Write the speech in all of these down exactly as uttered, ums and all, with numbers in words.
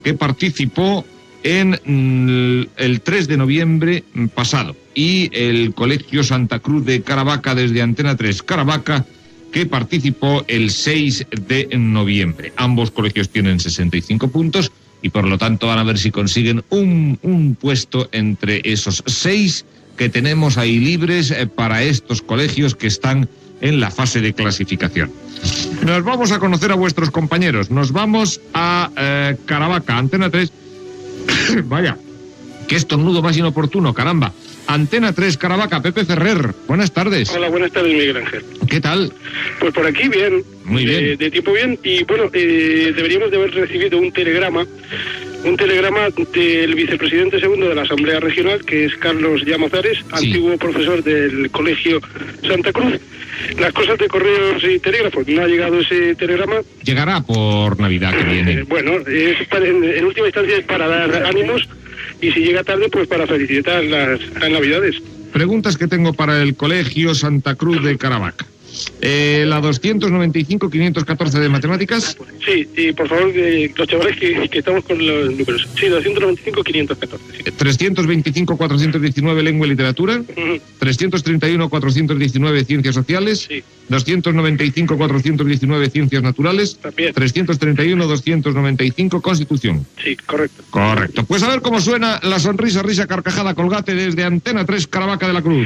que participó en mm, el tres de noviembre pasado, y el Colegio Santa Cruz de Caravaca desde Antena tres Caravaca, que participó el seis de noviembre. Ambos colegios tienen sesenta y cinco puntos y por lo tanto van a ver si consiguen un, un puesto entre esos seis que tenemos ahí libres eh, para estos colegios que están en la fase de clasificación. Nos vamos a conocer a vuestros compañeros. Nos vamos a eh, Caravaca, Antena tres. Vaya, qué estornudo más inoportuno, caramba. Antena tres Caravaca, Pepe Ferrer, buenas tardes. Hola, buenas tardes, Miguel Ángel. ¿Qué tal? Pues por aquí bien. Muy bien. De, de tiempo bien, y bueno, eh, deberíamos de haber recibido un telegrama, un telegrama del vicepresidente segundo de la Asamblea Regional, que es Carlos Llamazares, sí, antiguo profesor del Colegio Santa Cruz. Las cosas de correos y telégrafos, no ha llegado ese telegrama. Llegará por Navidad que viene. Eh, bueno, es para, en, en última instancia es para dar ánimos, y si llega tarde, pues para felicitar las, las Navidades. Preguntas que tengo para el Colegio Santa Cruz de Caravaca. Eh, la doscientos noventa y cinco quinientos catorce de matemáticas. Sí, y por favor, eh, los chavales que, que estamos con los números. Sí, doscientos noventa y cinco quinientos catorce. Sí. trescientos veinticinco cuatrocientos diecinueve lengua y literatura. Uh-huh. trescientos treinta y uno cuatrocientos diecinueve ciencias sociales. Sí. doscientos noventa y cinco cuatrocientos diecinueve ciencias naturales. También. trescientos treinta y uno doscientos noventa y cinco constitución. Sí, correcto. Correcto. Pues a ver cómo suena la sonrisa, risa, carcajada, colgate desde Antena tres Caravaca de la Cruz.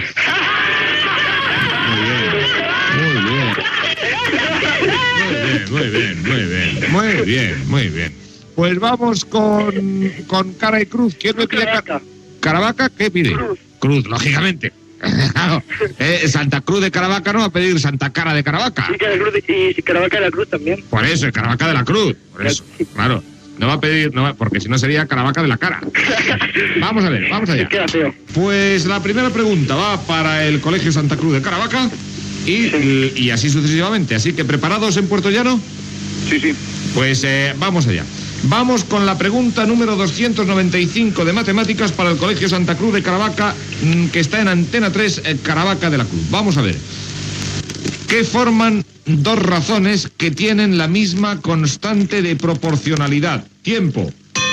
Muy bien, muy bien, muy bien, muy bien. Pues vamos con, con cara y cruz. ¿Quién me pide cara? ¿Caravaca? ¿Qué pide? Cruz. Cruz, lógicamente. eh, Santa Cruz de Caravaca no va a pedir Santa Cara de Caravaca. Sí, Cara Cruz de, y Caravaca de la Cruz también. Por eso, Caravaca de la Cruz. Por eso, claro. No va a pedir, no va, porque si no sería Caravaca de la Cara. Vamos a ver, vamos allá. Queda feo. Pues la primera pregunta va para el Colegio Santa Cruz de Caravaca. Y, sí. y, y así sucesivamente. Así que, ¿preparados en Puerto Llano? Sí, sí. Pues eh, vamos allá. Vamos con la pregunta número doscientos noventa y cinco de matemáticas para el Colegio Santa Cruz de Caravaca, que está en Antena tres eh, Caravaca de la Cruz. Vamos a ver. ¿Qué forman dos razones que tienen la misma constante de proporcionalidad? Tiempo.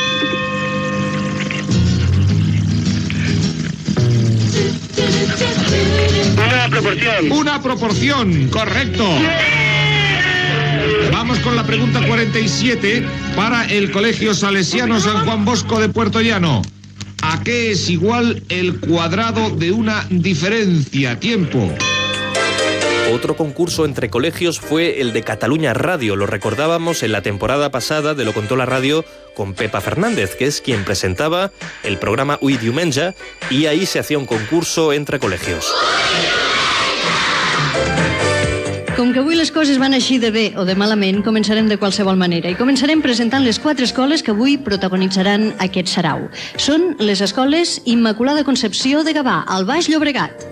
Una proporción. Una proporción, correcto. Vamos con la pregunta cuarenta y siete para el Colegio Salesiano San Juan Bosco de Puerto Llano. ¿A qué es igual el cuadrado de una diferencia? Tiempo. Otro concurso entre colegios fue el de Cataluña Radio. Lo recordábamos en la temporada pasada de Lo Contó la Radio con Pepa Fernández, que es quien presentaba el programa Ui Diumenge, y ahí se hacía un concurso entre colegios. Com que avui les coses van així de bé o de malament, començarem de qualsevol manera. I començarem presentant les quatre escoles que avui protagonitzaran aquest sarau. Són les escoles Immaculada Concepció de Gavà, al Baix Llobregat.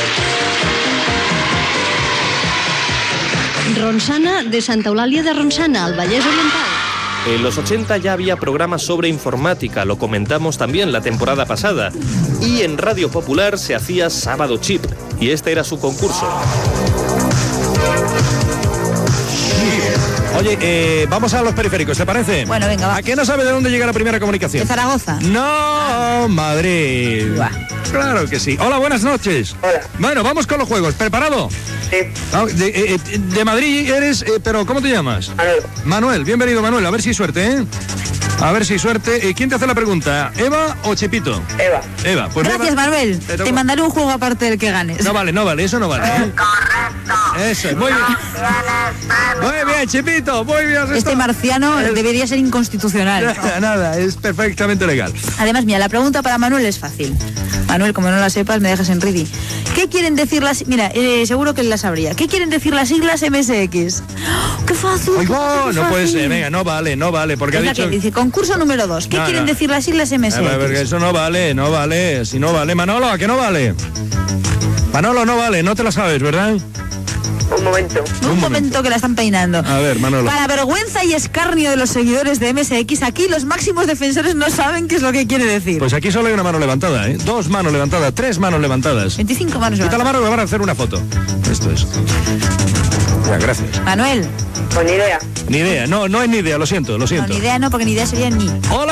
Ronçana de Santa Eulàlia de Ronçana, al Vallès Oriental. En los ochenta ya había programas sobre informática, lo comentamos también la temporada pasada. Y en Radio Popular se hacía Sábado Chip, y este era su concurso. Oye, eh, vamos a los periféricos, ¿te parece? Bueno, venga, va. ¿A qué no sabe de dónde llega la primera comunicación? ¿De Zaragoza? No, Madrid. Buah. Claro que sí. Hola, buenas noches. Hola. Bueno, vamos con los juegos. ¿Preparado? Sí. Ah, de, eh, de Madrid eres, eh, pero ¿cómo te llamas? Manuel. Manuel, bienvenido Manuel, a ver si hay suerte, ¿eh? A ver si hay suerte. Eh, ¿Quién te hace la pregunta? ¿Eva o Chepito? Eva. Eva, pues Gracias, Eva, Manuel. te Te toca. mandaré un juego aparte del que ganes. No vale, no vale, eso no vale. ¿eh? Correcto. Eso es, muy bien. Muy bien, Chepito, muy bien. has Este estado- marciano Es- debería ser inconstitucional. Nada, nada, es perfectamente legal. Además, mira, la pregunta para Manuel es fácil. Manuel, como no la sepas, me dejas en ready. ¿Qué quieren decir las... Mira, eh, seguro que él la sabría. ¿Qué quieren decir las siglas M S X? ¡Oh, ¡qué fácil! Ay, qué no, no puede fácil! ser, venga, no vale, no vale, porque Es ha la dicho... que dice, concurso número dos. ¿Qué No, quieren no. decir las siglas M S A X? ver, porque eso no vale, no vale, si no vale. Manolo, ¿a qué no vale? Manolo, no vale, no te la sabes, ¿verdad? Un momento. Un, Un momento. momento que la están peinando. A ver, Manolo. Para vergüenza y escarnio de los seguidores de M S X, aquí los máximos defensores no saben qué es lo que quiere decir. Pues aquí solo hay una mano levantada, ¿eh? Dos manos levantadas, tres manos levantadas. veinticinco manos levantadas. Quita la mano que van a hacer una foto. Esto es. Ya, gracias. Manuel. Pues ni idea. Ni idea, no, no es ni idea, lo siento, lo siento. No, ni idea no, porque ni idea sería ni. Hola.